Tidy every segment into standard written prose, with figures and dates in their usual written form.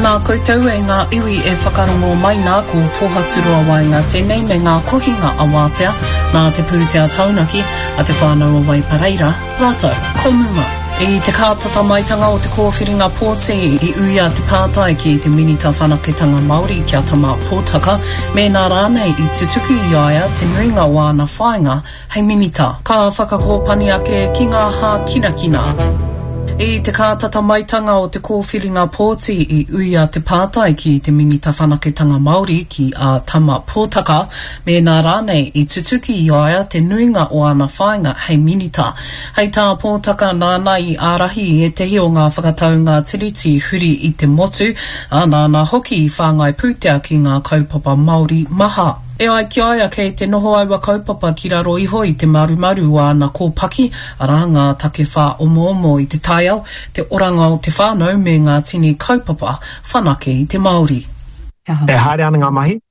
Nā koutou e ngā iwi e whakarongo mai nā ko pōhaturua wai ngā tēnei me ngā kohinga a wātea nā te pūtea taunaki a te whānau wai pareira, rātou, komunga. I te kātata maitanga o te kōwhiringa pōti I uia te pātai ki te minita whanaketanga Māori kia tama pōtaka, me nā rānei I tutuku I aia te nuinga o ana whainga hei minita. Ka whakakōpani ake ki ngā hā kina. I te kātata maitanga o te kōwhiringa pōti I uia te pātai ki te minita whanaketanga Māori ki a tama pōtaka, me nā rānei I tutuki I aia te nuinga o ana whainga hei minita. Hei tā pōtaka nāna I ārahi e tehi o ngā whakataunga tiriti huri I te motu, a nāna hoki I whāngai pūtea ki ngā kaupapa Māori maha. E ai ki aia kei te noho aua kaupapa ki raro iho I te marumaru o ana kōpaki, ara ngā take whā omo I te taiao, te oranga o te whānau me ngā tini kaupapa whanake I te Māori. E haere ana ngā mahi,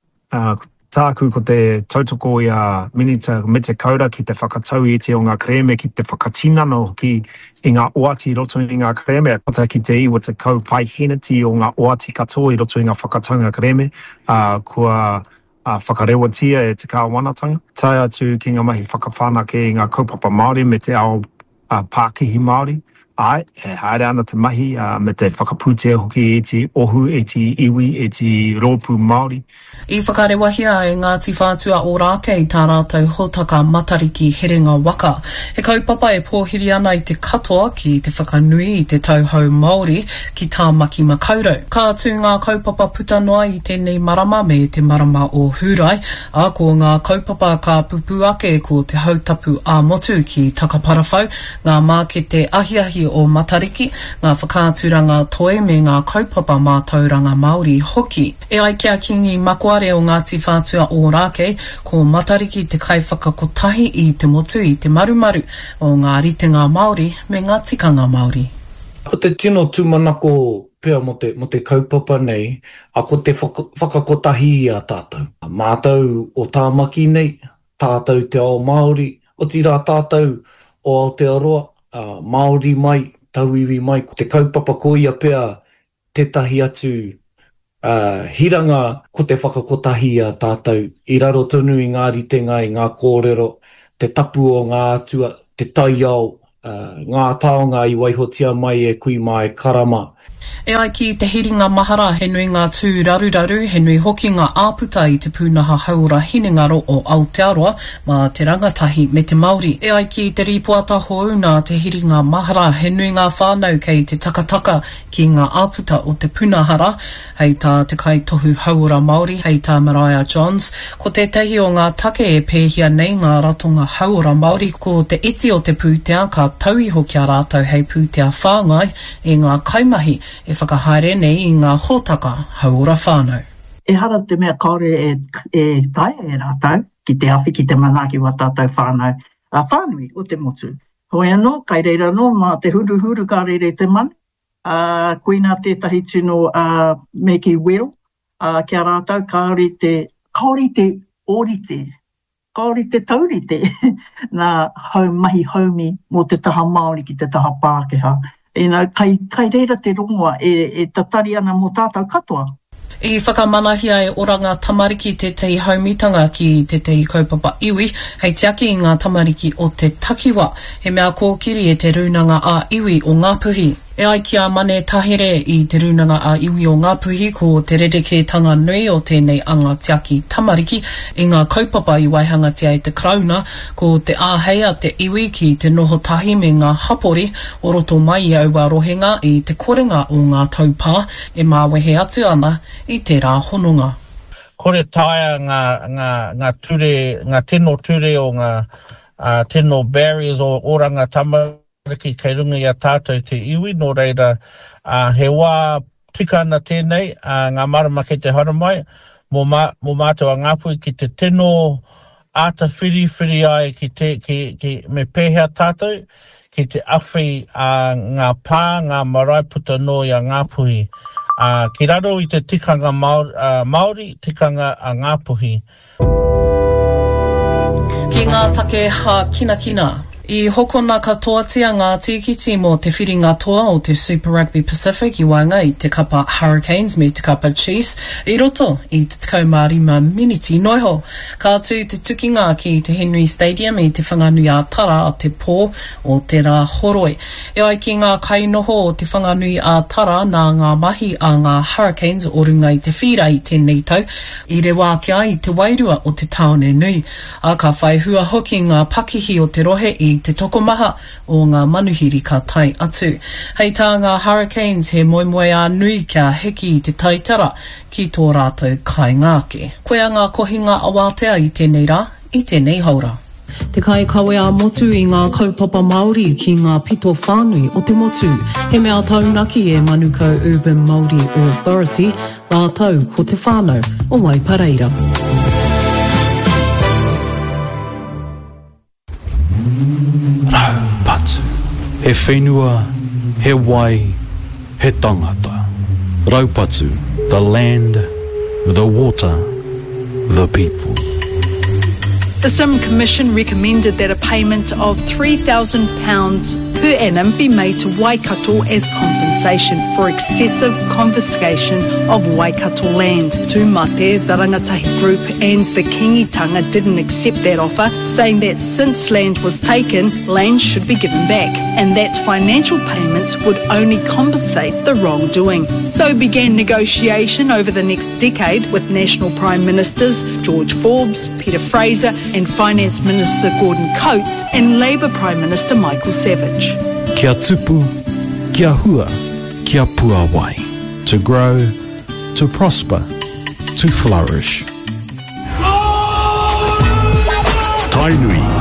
tāku ko te tautoko I a minita me te kaura ki te whakatau I te o ngā kreme ki te whakatinano ki I ngā oati roto I ngā kreme, pata ki te iwa te kaupai henati o ngā oati katoa I roto I ngā whakataunga kreme, kua whakarewatia e te kāwanatanga. Tai atu ki ngā mahi whakawhanake I ngā kaupapa Māori me te ao Pākihi Māori. Ai, e haere ana te mahi me te whakapūtea hoki e te ohu, e te iwi, e te rōpū Māori. I whakarewahia e Ngāti Whātua o Rāke I tā rātou hōtaka matariki herenga waka. He kaupapa e pōhiri ana I te katoa ki te whakanui I te tauhou Māori ki tā maki makaurau. Ka atu ngā kaupapa puta noa I tēnei marama me te marama o Hurai, a ko ngā kaupapa ka pupu ake ko te hautapu a motu ki Takaparawhau, ngā mākete ahiahi o matariki, ngā whakāturanga toe me ngā kaupapa mātauranga Māori hoki. E ai kia kingi makuare o Ngāti Whātua o Rāke, ko matariki te kaiwhakakotahi I te motu I te marumaru o ngā ritenga Māori me ngā tikanga Māori. Ko te tino tūmanako pia mo te kaupapa nei, a ko te whakakotahi I a tātou. Mātou o tāmaki nei, tātou te ao Māori, o tira tātou o Aotearoa, Māori mai, tauiwi mai, te kaupapa ko ia pia tētahi atu hiranga ko te whakakotahi a tātou, I raro tonu I ngā ritenga, I ngā kōrero, te tapu o ngā atua, te taiao, ngā taonga I waihotia mai e kui mai karama. E ai ki te hiringa mahara he nui ngā tū raru, he nui hoki ngā āputa I te pūnaha haura hinengaro o Aotearoa mā te rangatahi me te Māori. E ai ki te ripuata houna te hiringa mahara he nui ngā whānau kei te takataka ki ngā āputa o te punahara, hei tā te kaitohu haura Māori, hei tā Mariah Johns. Ko te tehi o ngā take e pēhia nei ngā ratonga haura Māori, ko te iti o te pūtea ka tauiho kia rātou hei pūtea whāngai e ngā kaimahi e whakahaere nei I ngā hōtaka haura whānau. E hara te mea kaore e tae e rātou, ki te awhi ki te manaki wa tātou whānau. A whānui o te motu. Hoi anō, kai reira no, mā te huru ka reire te mani. Koina tētahi tino Meki Wero, kia rātou, kaori te orite, kaori te taurite, nā mahi haumi mō te taha Māori ki te taha Pākehā. Kai reira te rongoa e tatari ana mō tātou katoa. I whakamanahia e oranga tamariki te tei haumitanga ki te tei kaupapa iwi, hei te ake I ngā tamariki o te takiwa, he mea kōkiri e te runanga a iwi o Ngāpuhi. E ai kia mane tahere I te runanga a iwi o Ngāpuhi ko te rerekētanga nui o tēnei anga te aki tamariki I ngā kaupapa I waihangatia I te krauna, ko te āheia te iwi ki te noho tahi me ngā hapori, o roto mai I aua rohenga I te korenga o ngā taupā, e māwehe atu ana I te rā hononga. Kore taia ngā ture, ngā tino ture o ngā tino barriers o oranga tamariki kei runga I a tātou te iwi, nō reira he wā tika ana tēnei, ngā marama kei te haramai, mō mātou a Ngāpuhi ki te tino āta whiri ai ki me pēhea tātou, ki te awhi ngā pā, ngā marae puta no I a Ngāpuhi. Ki raro I te tikanga Māori, tikanga a Ngāpuhi. Ki ngā take ha kina, I hokona katoatia ngā tīkiti mō te whiringa toa o te Super Rugby Pacific I waenga I te kapa Hurricanes me te kapa Chiefs I roto I te 15 miniti noiho. Ka tū te tukinga ki te Henry Stadium I te whanganui a Tara a te pō o te rā horoi. E ai ki ngā kainoho o te whanganui a Tara nā ngā mahi a ngā Hurricanes o runga I te whira I tēnei tau I rewa kia I te wairua o te taone nui. A ka whai hua hoki ngā pakihi o te rohe I te tokomaha o ngā manuhiri ka tai atu. Hei tā ngā Hurricanes he moemoe a nui kia heki I te taitara ki tō rātou kaingāke. Koea ngā kohinga awatea I tēnei rā, I tēnei haura. Te kai kawe a motu I ngā kaupapa Māori ki ngā pito whānui o te motu. He mea taunaki e Manukau Urban Māori Authority, ngā tau ko te whānau o Waipareira. Raupatu. He whenua, he wai, he tangata. Raupatu, the land, the water, the people. The Sim Commission recommended that a payment of £3,000 per annum be made to Waikato as compensation for excessive confiscation of Waikato land. Tū Mate, the Rangatahi Group and the Kingitanga didn't accept that offer, saying that since land was taken, land should be given back, and that financial payments would only compensate the wrongdoing. So began negotiation over the next decade with National Prime Ministers George Forbes, Peter Fraser and Finance Minister Gordon Coates and Labour Prime Minister Michael Savage. Kia tupu, kia hua, kia pua wai. To grow, to prosper, to flourish. Tainui.